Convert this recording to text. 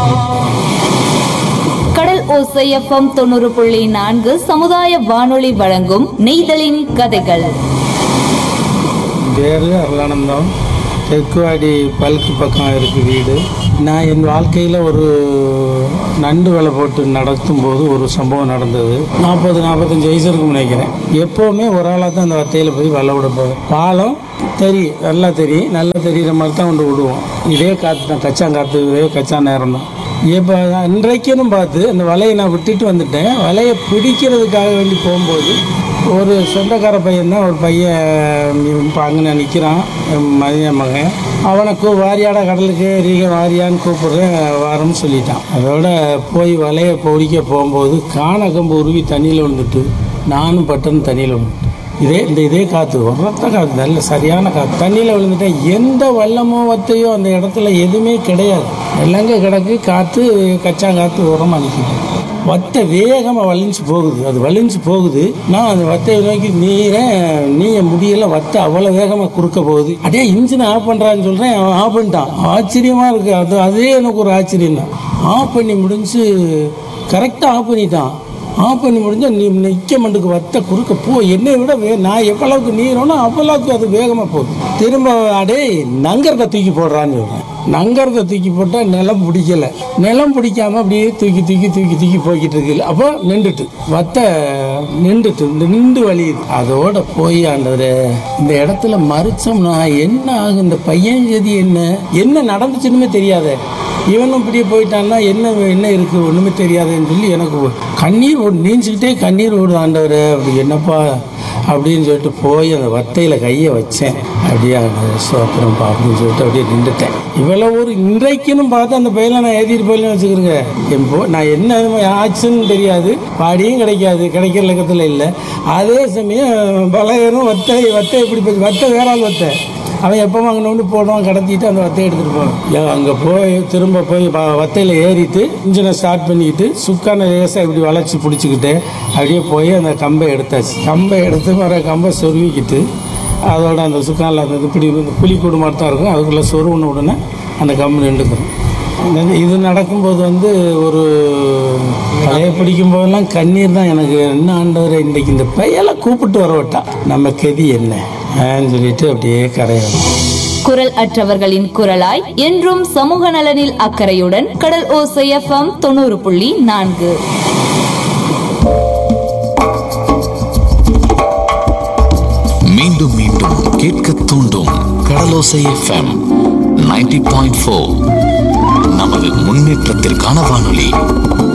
கடல் ஓசை எஃப்எம் 90.4 சமுதாய வானொலி வழங்கும் நெய்தலின் கதைகள். பேர் அருளானந்தம். தெற்குவாடி பல்கு பக்கம் இருக்குது வீடு. நான் என் வாழ்க்கையில் ஒரு நண்டு வலை போட்டு நடத்தும்போது ஒரு சம்பவம் நடந்தது. 40-45 வயசு இருக்கும் நினைக்கிறேன். எப்போவுமே ஒரு ஆளாக தான் அந்த வத்தையில் போய் வலை விட போவேன். பாலம் தெரியும், நல்லா தெரிகிற மாதிரி தான் கொண்டு விடுவோம். இதே காற்று தான், கச்சாங்காற்று, இதே கச்சா நேரம் தான். இப்போ இன்றைக்குன்னு பார்த்து அந்த வலையை நான் விட்டுட்டு வந்துட்டேன். வலையை பிடிக்கிறதுக்காக வேண்டி போகும்போது ஒரு சொந்தக்கார பையன்தான், ஒரு பையன் இப்போ அங்கே நிற்கிறான், மதிய மகன். அவனை வாரியாடா கடலுக்கு ரீக வாரியான்னு கூப்பிட்றேன், வாரம்னு சொல்லிட்டான். அதோட போய் வலையை பிடிக்க போகும்போது காணக்கம்பு உருவி தண்ணியில் விழுந்துட்டு நானும் பட்டுன்னு தண்ணியில் விழுந்துட்டேன். இதே காற்று உரத்த காற்று, நல்ல சரியான காற்று. தண்ணியில் விழுந்துட்டேன். எந்த வல்லமோ வத்தையோ அந்த இடத்துல எதுவுமே கிடையாது. எல்லாங்க கிடக்கு, காற்று கச்சாங்காற்று உரமாக நிற்கிது. வத்தை வேகமாக வலிஞ்சு போகுது. நான் அந்த வத்தையை நோக்கி நீய முடியல. வத்தை அவ்வளோ வேகமாக குறுக்க போகுது. அப்படியே இன்ஜினை ஆஃப் பண்ணுறான்னு சொல்கிறேன், அவன் ஆஃப் பண்ணிட்டான். ஆச்சரியமாக இருக்குது. அதே எனக்கு ஒரு ஆச்சரியம் தான். ஆஃப் பண்ணி முடிஞ்சு கரெக்டாக ஆஃப் பண்ணிட்டான். ஆஃப் பண்ணி முடிஞ்சால் நீ நிற்க மண்டுக்கு வத்த குறுக்க போ. என்னை விட நான் எவ்வளவுக்கு நீரோனோ அவ்வளவுக்கு அது வேகமாக போகுது. திரும்ப நங்கரத்தை தூக்கி போடுறான்னு சொல்கிறேன். நங்கரத்தை தூக்கி போட்டால் நிலம் பிடிக்காம அப்படியே தூக்கி போய்கிட்டு இருக்கு. அப்போ வத்தை நின்று வலியுது. அதோட போய் ஆண்டவரே, இந்த இடத்துல மறிச்சோம்னா என்ன ஆகும்? இந்த பையன் கதி என்ன நடந்துச்சுன்னு தெரியாத. இவனும் இப்படியே போயிட்டான்னா என்ன இருக்கு ஒன்றுமே தெரியாதுன்னு சொல்லி எனக்கு கண்ணீர் நீஞ்சிக்கிட்டே கண்ணீர் ஓடுது. ஆண்டவர் அப்படி என்னப்பா அப்படின்னு சொல்லிட்டு போய் அந்த வத்தையில் கையை வச்சேன். அப்படியே சோத்திரம் அப்படின்னு சொல்லிட்டு அப்படியே நின்றுட்டேன். இவ்வளோ ஒரு இன்றைக்குன்னு பார்த்து அந்த பையில நான் ஏற்றிட்டு போயிலும் வச்சுக்கிறேங்க. நான் என்ன ஆச்சுன்னு தெரியாது, பாடியும் கிடைக்கிற லக்கத்தில் இல்லை. அதே சமயம் பலகரும் வத்தை எப்படி போச்சு, வத்தை வேற ஆள் வத்தை. அவன் எப்போ அங்கே போடுவான், கடத்திட்டு அந்த வத்தையை எடுத்துகிட்டு போவான். அங்கே திரும்ப போய் வத்தையில் ஏறிட்டு இன்ஜினை ஸ்டார்ட் பண்ணிக்கிட்டு சுக்கான லேசாக இப்படி வளைச்சி பிடிச்சிக்கிட்டு அப்படியே போய் அந்த கம்பை எடுத்தாச்சு. கம்பை எடுத்து வர கம்பை சொருவிக்கிட்டு அதோட அந்த சுக்கானில் அந்த இப்படி புலிக்கூடு மாதிரி தான் இருக்கும், அதுக்குள்ளே சொருவின உடனே அந்த கம்பு நின்றுக்கிறோம். இது நடக்கும்போது ஒரு வலையை பிடிக்கும் போதெல்லாம் கண்ணீர் தான் எனக்கு. என்ன ஆண்டவரை, இன்றைக்கு இந்த பையெல்லாம் கூப்பிட்டு வரவிட்டா நம்ம கதி என்ன சொல்லிட்டு அப்படியே கரையோம். குரல் அற்றவர்களின் குரலாய் என்றும் சமூக நலனில் அக்கறையுடன் கடல் ஓசை எஃப்எம் 90.4. மீண்டும் மீண்டும் கேட்க தூண்டும் கடலோசை எஃப்எம் 90.4. நமது முன்னேற்றத்திற்கான வானொலி.